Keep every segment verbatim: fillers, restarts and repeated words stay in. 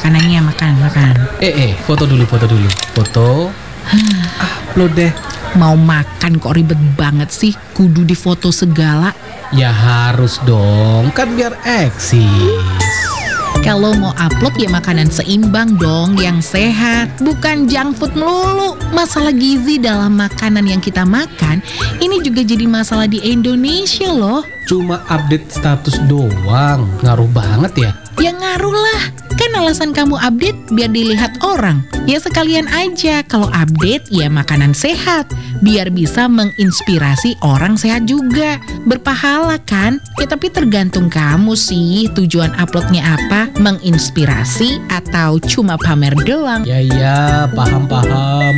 makanannya, makan, makan. Eh, eh, foto dulu, foto dulu. Foto. Upload deh. Mau makan kok ribet banget sih, kudu difoto segala. Ya harus dong, kan biar eksis. Kalau mau upload ya makanan seimbang dong, yang sehat, bukan junk food melulu. Masalah gizi dalam makanan yang kita makan, ini juga jadi masalah di Indonesia loh. Cuma update status doang, ngaruh banget ya? Ya ngaruh lah, kan alasan kamu update biar dilihat orang. Ya sekalian aja kalau update ya makanan sehat, biar bisa menginspirasi orang sehat juga. Berpahala kan? Ya tapi tergantung kamu sih tujuan uploadnya apa, menginspirasi atau cuma pamer doang. Ya ya, paham-paham.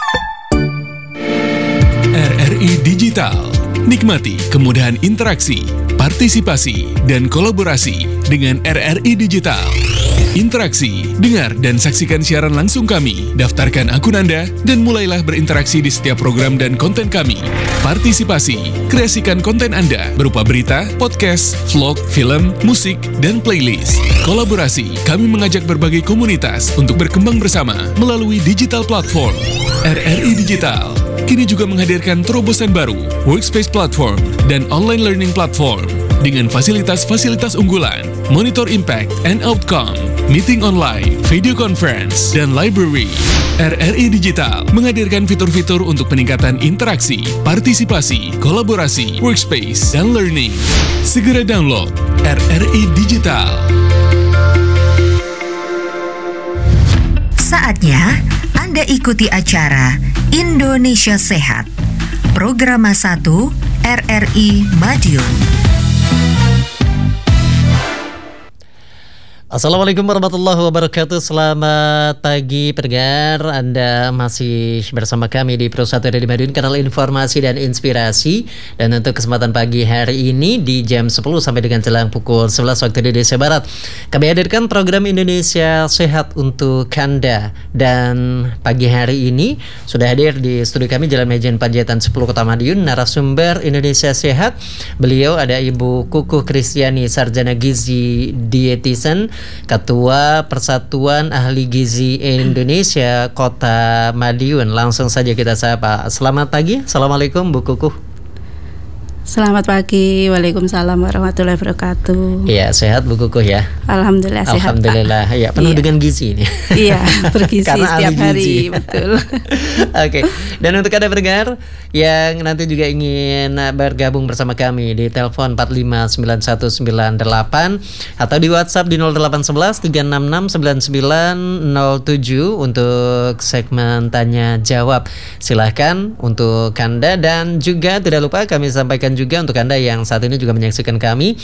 R R I Digital. Nikmati kemudahan interaksi, partisipasi, dan kolaborasi dengan R R I Digital. Interaksi, dengar dan saksikan siaran langsung kami, daftarkan akun Anda, dan mulailah berinteraksi di setiap program dan konten kami. Partisipasi, kreasikan konten Anda berupa berita, podcast, vlog, film, musik, dan playlist. Kolaborasi, kami mengajak berbagai komunitas untuk berkembang bersama melalui digital platform. R R I Digital kini juga menghadirkan terobosan baru, workspace platform, dan online learning platform dengan fasilitas-fasilitas unggulan, monitor impact and outcome, meeting online, video conference, dan library. R R I Digital menghadirkan fitur-fitur untuk peningkatan interaksi, partisipasi, kolaborasi, workspace, dan learning. Segera download R R I Digital. Saatnya Anda ikuti acara Indonesia Sehat, Program satu R R I Madiun. Assalamualaikum warahmatullahi wabarakatuh. Selamat pagi pendengar. Anda masih bersama kami di Pro satu R R I Madiun, kanal informasi dan inspirasi. Dan untuk kesempatan pagi hari ini di jam sepuluh sampai dengan jelang pukul sebelas waktu Indonesia Barat, kami hadirkan program Indonesia Sehat untuk Anda. Dan pagi hari ini sudah hadir di studio kami Jalan Mejen Panjaitan sepuluh Kota Madiun narasumber Indonesia Sehat. Beliau ada Ibu Kukuh Kristiani, sarjana gizi dietitian, Ketua Persatuan Ahli Gizi Indonesia Kota Madiun. Langsung saja kita sapa. Selamat pagi. Assalamualaikum Bu Kukuh. Selamat pagi. Waalaikumsalam warahmatullahi wabarakatuh. Iya, sehat Bu Kukuh ya. Alhamdulillah sehat. Alhamdulillah. Pak. Ya, penuh iya. dengan gizi ini. Iya, bergizi setiap hari, betul. Oke. Dan untuk Anda pendengar yang nanti juga ingin bergabung bersama kami di telepon empat lima sembilan satu sembilan delapan atau di WhatsApp di nol delapan satu satu tiga enam enam sembilan sembilan nol tujuh untuk segmen tanya jawab. Silahkan untuk Anda, dan juga tidak lupa kami sampaikan juga untuk Anda yang saat ini juga menyaksikan kami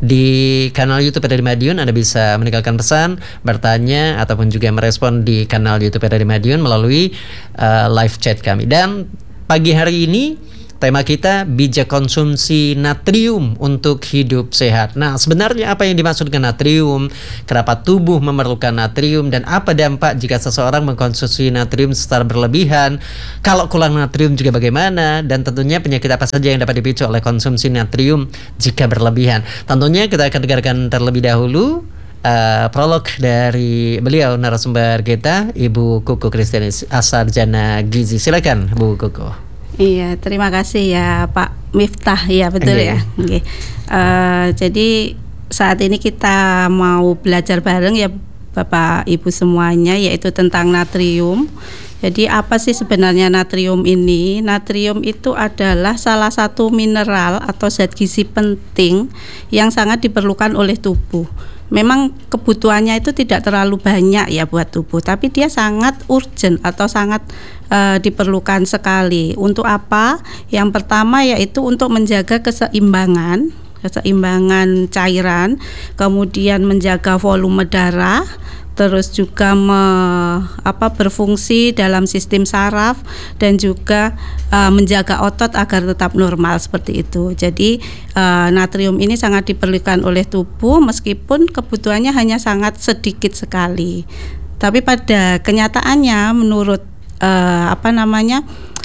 di kanal YouTube R R I Madiun, Anda bisa meninggalkan pesan, bertanya, ataupun juga merespon di kanal YouTube R R I Madiun melalui uh, live chat kami. Dan pagi hari ini tema kita bijak konsumsi natrium untuk hidup sehat. Nah, sebenarnya apa yang dimaksud dengan natrium? Kenapa tubuh memerlukan natrium? Dan apa dampak jika seseorang mengkonsumsi natrium secara berlebihan? Kalau kurang natrium juga bagaimana? Dan tentunya penyakit apa saja yang dapat dipicu oleh konsumsi natrium jika berlebihan? Tentunya kita akan dengarkan terlebih dahulu Uh, prolog dari beliau narasumber kita, Ibu Kukuh Kristiani, sarjana gizi. Silakan Bu Kukuh. Iya, terima kasih ya Pak Miftah. Ya betul okay. ya. Okay. Uh, jadi saat ini kita mau belajar bareng ya Bapak Ibu semuanya, yaitu tentang natrium. Jadi apa sih sebenarnya natrium ini? Natrium itu adalah salah satu mineral atau zat gizi penting yang sangat diperlukan oleh tubuh. Memang kebutuhannya itu tidak terlalu banyak ya buat tubuh, tapi dia sangat urgent atau sangat uh, diperlukan sekali. Untuk apa? Yang pertama yaitu untuk menjaga keseimbangan, keseimbangan cairan, kemudian menjaga volume darah, terus juga me, apa, berfungsi dalam sistem saraf, dan juga uh, menjaga otot agar tetap normal seperti itu. Jadi uh, natrium ini sangat diperlukan oleh tubuh meskipun kebutuhannya hanya sangat sedikit sekali. Tapi pada kenyataannya menurut uh, apa namanya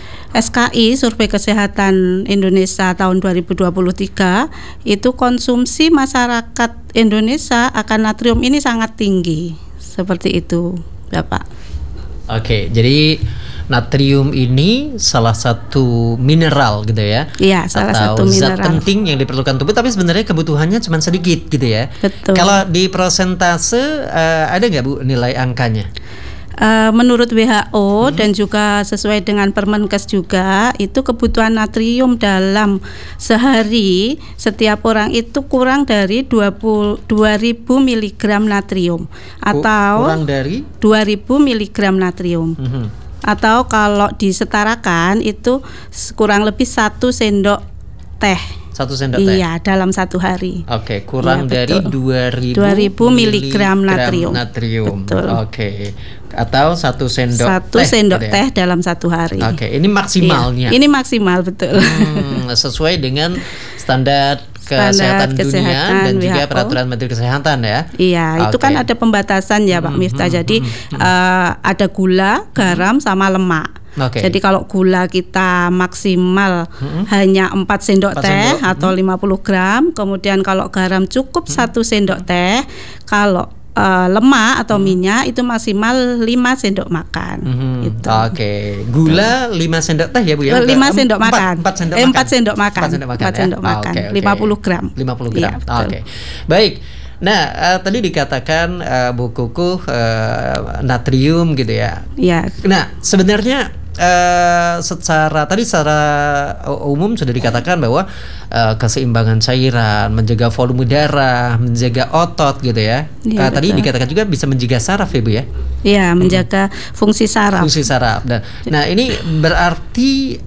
S K I, Survei Kesehatan Indonesia tahun dua ribu dua puluh tiga, itu konsumsi masyarakat Indonesia akan natrium ini sangat tinggi. seperti itu, Bapak. Oke, jadi natrium ini salah satu mineral gitu ya? Iya, salah atau satu zat mineral. penting yang diperlukan tubuh, tapi sebenarnya kebutuhannya cuma sedikit gitu ya? Betul. Kalau di persentase uh, ada nggak Bu nilai angkanya? Uh, menurut W H O Hmm. dan juga sesuai dengan Permenkes juga, itu kebutuhan natrium dalam sehari setiap orang itu kurang dari dua puluh dua ribu miligram natrium atau Kurang dari? dua ribu miligram natrium. Mhm. Atau kalau disetarakan itu kurang lebih satu sendok teh. Satu sendok teh? Iya, dalam satu hari. Oke, kurang Iya, dari betul. dua ribu miligram natrium. natrium. Betul. Oke. Atau satu sendok Satu teh, sendok gitu ya? teh dalam satu hari. Oke, ini maksimalnya. Iya, ini maksimal, betul. Hmm, sesuai dengan standar kesehatan, Standar dunia kesehatan dan juga W H O. peraturan Menteri Kesehatan ya. Iya, itu Oke. kan ada pembatasan ya Pak Miftah. Jadi eh, ada gula, garam, sama lemak. Oke. Jadi kalau gula kita maksimal hanya empat sendok Empat teh sendok, atau lima puluh gram. Kemudian kalau garam cukup satu sendok teh. Kalau eh, lemak atau minyak itu maksimal lima sendok makan. Mhm. Gitu. Oke, gula lima sendok teh ya Bu ya? lima Em- sendok empat- makan. Empat sendok Eh, makan. empat sendok makan. Empat sendok makan. Empat ya? sendok makan. Oke, oke. lima puluh gram. lima puluh gram. Iya, betul. Oke. Baik. Nah, eh, tadi dikatakan eh, Bu Kukuh eh, natrium gitu ya. Iya. Nah, sebenarnya eh, secara tadi secara umum sudah dikatakan bahwa eh, keseimbangan cairan, menjaga volume darah, menjaga otot gitu ya. Iya, Eh, tadi betul. dikatakan juga bisa menjaga saraf ya Bu ya. Iya, menjaga fungsi saraf. Fungsi saraf. Dan nah ini berarti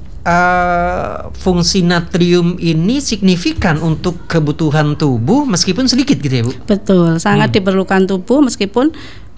uh, fungsi natrium ini signifikan untuk kebutuhan tubuh meskipun sedikit gitu ya Bu? Betul, sangat Hmm. diperlukan tubuh meskipun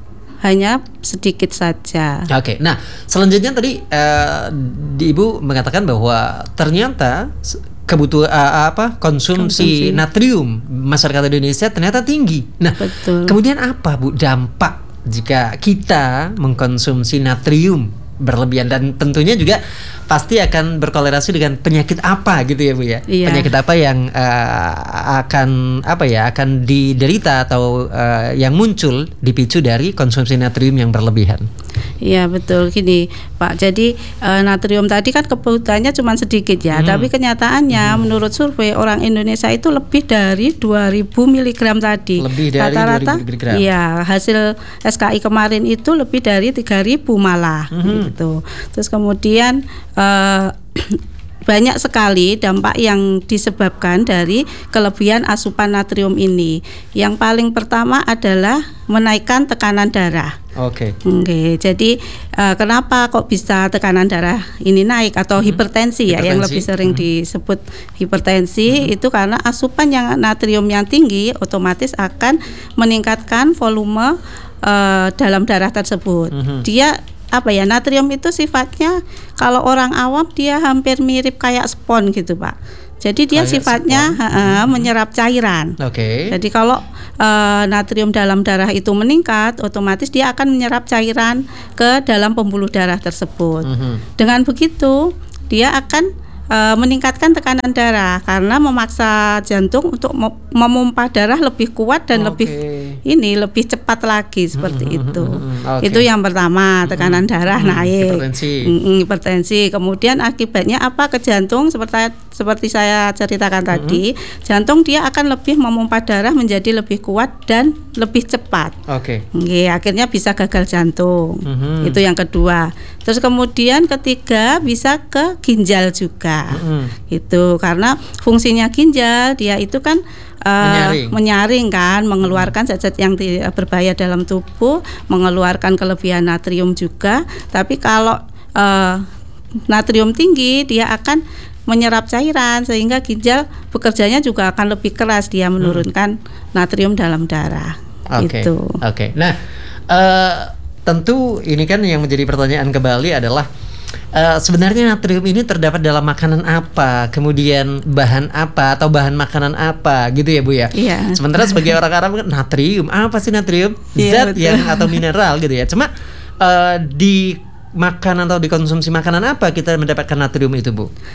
hanya sedikit saja. Oke, nah selanjutnya tadi uh, di Ibu mengatakan bahwa ternyata s- kebutuhan uh, apa konsumsi, Konsumsi. natrium masyarakat Indonesia ternyata tinggi. Nah, Betul. kemudian apa Bu dampak jika kita mengkonsumsi natrium berlebihan, dan tentunya juga pasti akan berkorelasi dengan penyakit apa gitu ya Bu ya? Iya. Penyakit apa yang uh, akan apa ya akan diderita atau uh, yang muncul dipicu dari konsumsi natrium yang berlebihan? Iya betul gini Pak. Jadi eh, natrium tadi kan kebutuhannya cuma sedikit ya, Hmm. tapi kenyataannya menurut survei orang Indonesia itu lebih dari dua ribu miligram tadi. Lebih dari Rata-rata, dua ribu miligram. Iya, hasil S K I kemarin itu lebih dari tiga ribu malah Mhm. gitu. Terus kemudian eh, banyak sekali dampak yang disebabkan dari kelebihan asupan natrium ini. Yang paling pertama adalah menaikkan tekanan darah. Oke. Oke, jadi eh, kenapa kok bisa tekanan darah ini naik atau hipertensi ya, yang Hipertensi. lebih sering disebut hipertensi itu karena asupan yang natrium yang tinggi otomatis akan meningkatkan volume eh, dalam darah tersebut. Dia apa ya, natrium itu sifatnya kalau orang awam dia hampir mirip kayak spons gitu Pak. Jadi dia Kayak sifatnya spons. ha-ha, menyerap cairan. Oke. Jadi kalau eh, natrium dalam darah itu meningkat, otomatis dia akan menyerap cairan ke dalam pembuluh darah tersebut. Mhm. Dengan begitu, dia akan eh, meningkatkan tekanan darah karena memaksa jantung untuk mem- memompa darah lebih kuat dan Oke. lebih ini lebih cepat lagi seperti Mhm, itu. mhm, mhm. Oke. Itu yang pertama, tekanan darah Mhm, naik. hipertensi. Mm, hipertensi. Kemudian akibatnya apa ke jantung seperti seperti saya ceritakan tadi, jantung dia akan lebih memompa darah menjadi lebih kuat dan lebih cepat. Oke. Oke, akhirnya bisa gagal jantung. Mhm. Itu yang kedua. Terus kemudian ketiga bisa ke ginjal juga. Mhm. Itu karena fungsinya ginjal dia itu kan eh, Menyaring. menyaring kan, mengeluarkan zat-zat yang ti- berbahaya dalam tubuh, mengeluarkan kelebihan natrium juga. Tapi kalau eh, natrium tinggi dia akan menyerap cairan sehingga ginjal bekerjanya juga akan lebih keras, dia menurunkan natrium dalam darah. Oke. Itu. Oke. Nah, eh, tentu ini kan yang menjadi pertanyaan kembali adalah eh, sebenarnya natrium ini terdapat dalam makanan apa, kemudian bahan apa atau bahan makanan apa, gitu ya Bu ya. Iya. Sementara sebagai orang Arab kan natrium, apa sih natrium? Iya, Zat betul. yang atau mineral gitu ya. Cuma eh, di makanan atau dikonsumsi makanan apa kita mendapatkan natrium itu Bu?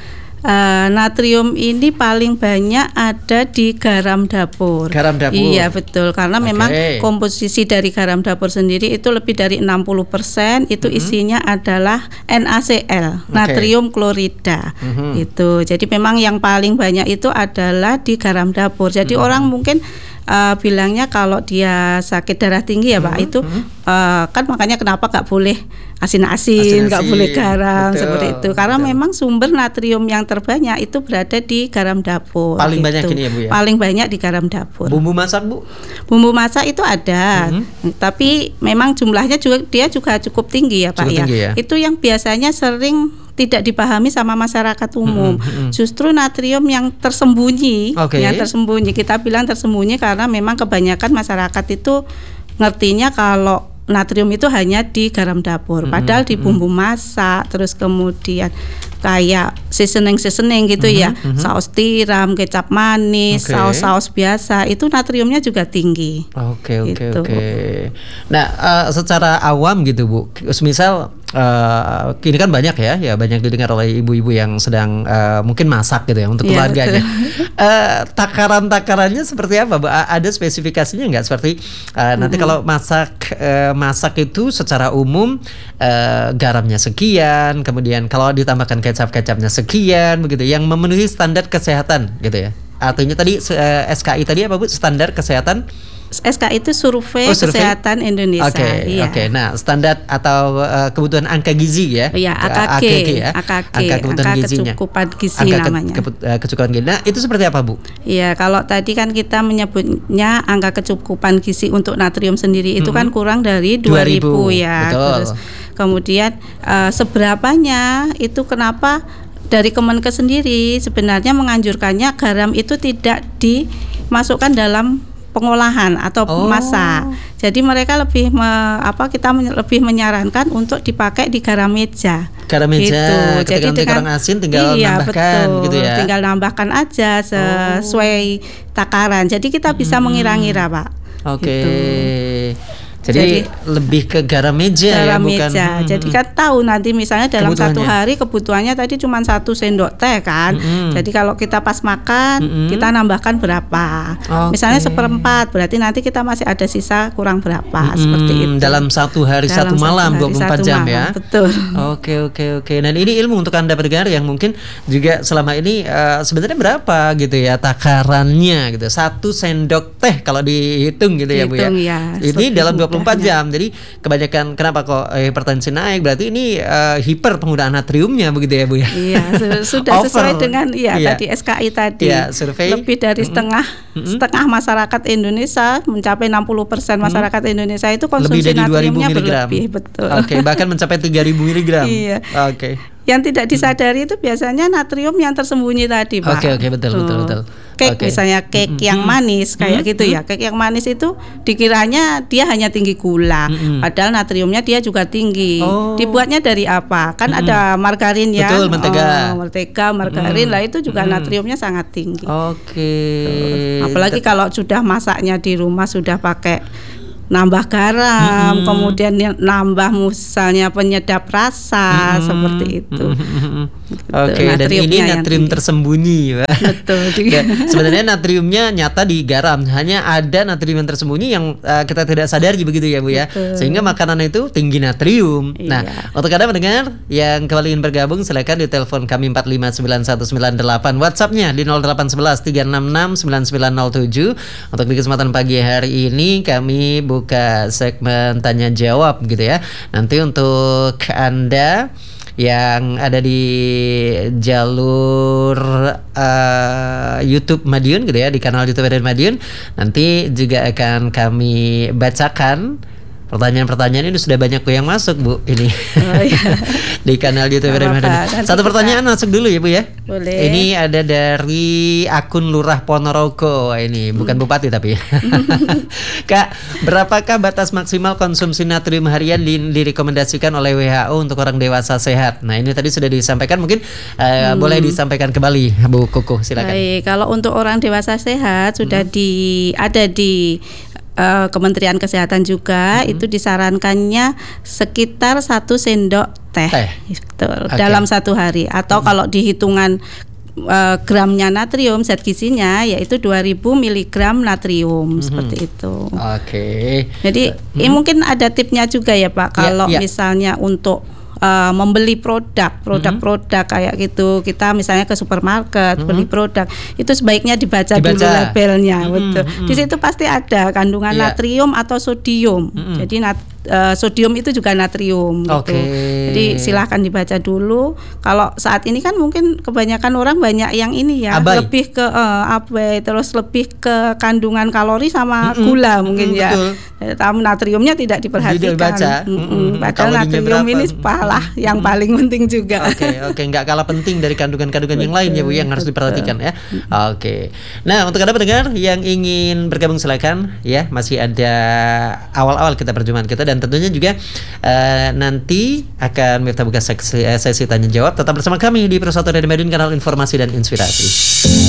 Uh, natrium ini paling banyak ada di garam dapur. Garam dapur. Iya betul, karena Okay. memang komposisi dari garam dapur sendiri itu lebih dari enam puluh persen itu Mm-hmm. isinya adalah NaCl, Okay. natrium klorida. Mhm. Itu. Jadi memang yang paling banyak itu adalah di garam dapur. Jadi Mm-hmm. orang mungkin uh, bilangnya kalau dia sakit darah tinggi ya Pak, itu uh, kan makanya kenapa nggak boleh asin-asin, nggak Asin-asin, boleh garam betul, seperti itu. Karena betul. memang sumber natrium yang terbanyak itu berada di garam dapur. Paling gitu. banyak ini ya, Bu, ya? Paling banyak di garam dapur. Bumbu masak, Bu? Bumbu masak itu ada, Mhm. tapi memang jumlahnya juga dia juga cukup tinggi ya Pak Cukup ya. tinggi ya? Itu yang biasanya sering tidak dipahami sama masyarakat umum. Mhm, mhm. Justru natrium yang tersembunyi, Oke. yang tersembunyi kita bilang tersembunyi karena memang kebanyakan masyarakat itu ngertinya kalau natrium itu hanya di garam dapur, Mhm, padahal di mhm. bumbu masak, terus kemudian kayak seasoning-seasoning gitu ya, mhm. saus tiram, kecap manis, Oke. saus-saus biasa, itu natriumnya juga tinggi. Oke oke Gitu. oke. Nah, eh, secara awam gitu Bu, misal eh, ini kan banyak ya, ya banyak didengar oleh ibu-ibu yang sedang eh, mungkin masak gitu ya untuk Iya, keluarganya. betul. Eh, takaran-takarannya seperti apa, Bu? A- Ada spesifikasinya nggak? Seperti eh, nanti kalau masak eh, masak itu secara umum eh, garamnya sekian, kemudian kalau ditambahkan kecap-kecapnya sekian, begitu, yang memenuhi standar kesehatan gitu ya. Artinya tadi eh, S K I tadi apa Bu? Standar kesehatan. S K itu Survei Oh, survei? Kesehatan Indonesia. Oke, Iya. oke. Nah, standar atau uh, kebutuhan angka gizi ya? Iya, A K G, ya. A K G, angka kebutuhan angka gizinya. kecukupan gizi angka ke- namanya. kebu- uh, kecukupan gizi. Nah, itu seperti apa, Bu? Iya, kalau tadi kan kita menyebutnya angka kecukupan gizi untuk natrium sendiri itu kan kurang dari dua dua ribu, ribu ya. betul. Terus kemudian eh, seberapanya itu kenapa dari Kemenkes sendiri sebenarnya menganjurkannya garam itu tidak dimasukkan dalam pengolahan atau Oh. masak. Jadi mereka lebih me- apa kita men- lebih menyarankan untuk dipakai di garam meja. Garam meja, Gitu. ketika nanti kurang asin tinggal iya, nambahkan betul. gitu ya. Oh. Tinggal nambahkan aja sesuai takaran. Jadi kita bisa mengira-ngira, Pak. Oke. Gitu. Jadi, Jadi, lebih ke garam meja ya, garam bukan. meja. Hmm, Jadi hmm. kan tahu nanti misalnya dalam satu Kebutuhannya. hari kebutuhannya tadi cuma satu sendok teh kan. Mm-mm. Jadi kalau kita pas makan Mm-mm. kita nambahkan berapa? Oke. Misalnya seperempat, berarti nanti kita masih ada sisa kurang berapa Mm-mm. seperti itu. Dalam satu hari Dalam satu malam hari, dua puluh empat satu jam malam, ya. Betul. Oke oke oke. Dan ini ilmu untuk Anda pendengar yang mungkin juga selama ini eh, sebenarnya berapa gitu ya takarannya gitu. Satu sendok teh kalau dihitung gitu ya Bu ya. Dihitung ya, Ini lebih dalam dua puluh empat mudahnya. jam. Jadi kebanyakan kenapa kok eh, hipertensi naik berarti ini eh, hiper penggunaan natriumnya begitu ya Bu ya. Iya, su- sudah Over. sesuai dengan ya Iya. tadi S K I tadi. Iya, survei. Lebih dari setengah setengah masyarakat Indonesia, mencapai enam puluh persen masyarakat Indonesia itu konsumsi Lebih dari dua ribu natriumnya miligram. berlebih, betul. Oke, bahkan mencapai tiga ribu miligram. Iya. Oke. Yang tidak disadari itu biasanya natrium yang tersembunyi tadi, Pak. Oke, oke, betul, Tuh. betul, betul. Cake Oke. misalnya cake yang manis kayak gitu ya. Cake yang manis itu dikiranya dia hanya tinggi gula, Mm-mm. padahal natriumnya dia juga tinggi. Oh. Dibuatnya dari apa? Kan ada margarin ya. Betul, mentega. Oh, mentega, margarin Mm. lah itu juga Mm. natriumnya sangat tinggi. Oke. Apalagi kalau sudah masaknya di rumah sudah pakai nambah garam, Mm-mm. kemudian ni- nambah misalnya penyedap rasa Mm-mm. seperti itu. Mm-mm. Gitu, Oke, dan natriumnya ini yang natrium tinggi. tersembunyi, Pak. Betul. Ya, sebenarnya natriumnya nyata di garam, hanya ada natrium yang tersembunyi yang uh, kita tidak sadari begitu ya Bu ya. Betul. Sehingga makanan itu tinggi natrium. Iya. Nah, untuk Anda mendengar yang kembali ingin bergabung silakan di telepon kami empat lima sembilan satu sembilan delapan, WhatsApp-nya di nol delapan satu satu tiga enam enam sembilan sembilan nol tujuh. Untuk di kesempatan pagi hari ini kami buka segmen tanya jawab gitu ya. Nanti untuk Anda yang ada di jalur uh, YouTube Madiun gitu ya, di kanal YouTube Radio Madiun, nanti juga akan kami bacakan pertanyaan-pertanyaan. Ini sudah banyak Bu yang masuk Bu ini. Oh, iya. Di kanal YouTube Gak Radio apa-apa, Madiun. nanti Satu kita- pertanyaan masuk dulu ya Bu ya. Boleh. Ini ada dari akun Lurah Ponorogo. Wah, ini bukan bupati tapi. Kak, berapakah batas maksimal konsumsi natrium harian di, direkomendasikan oleh W H O untuk orang dewasa sehat? Nah, ini tadi sudah disampaikan, mungkin eh, boleh disampaikan kembali Bu Kuku, silakan. Baik, kalau untuk orang dewasa sehat sudah Hmm. di ada di eh, Kementerian Kesehatan juga Hmm. itu disarankannya sekitar satu sendok teh, Teh. betul, Oke. dalam satu hari. Atau kalau dihitungan uh, gramnya natrium, zat gizinya yaitu dua ribu miligram natrium, mm-hmm. seperti itu. Oke. Okay. Jadi mm-hmm. ini mungkin ada tipnya juga ya Pak, kalau yeah, yeah. misalnya untuk Uh, membeli produk, produk-produk kayak gitu, kita misalnya ke supermarket mm-hmm. beli produk, itu sebaiknya dibaca, dibaca. dulu labelnya, mm-hmm. betul. Mm-hmm. Di situ pasti ada kandungan yeah. natrium atau sodium. Mm-hmm. Jadi nat, uh, sodium itu juga natrium. Okay. Gitu. Jadi silahkan dibaca dulu. Kalau saat ini kan mungkin kebanyakan orang banyak yang ini ya, abai. lebih ke uh, abai, terus lebih ke kandungan kalori sama mm-hmm. gula mungkin mm-hmm, ya. Betul. Natriumnya tidak diperhatikan. Tidak dibaca. Mm-hmm. Padahal natrium ini lah yang paling penting juga. Oke, okay, oke, okay. nggak kalah penting dari kandungan-kandungan yang lain ya Bu yang harus diperhatikan ya. Oke. Okay. Nah, untuk Anda pendengar yang ingin bergabung silakan ya, masih ada awal-awal kita perjumpaan kita dan tentunya juga uh, nanti akan Miftah buka sesi, sesi tanya jawab. Tetap bersama kami di Pro satu Radio Madiun, kanal informasi dan inspirasi.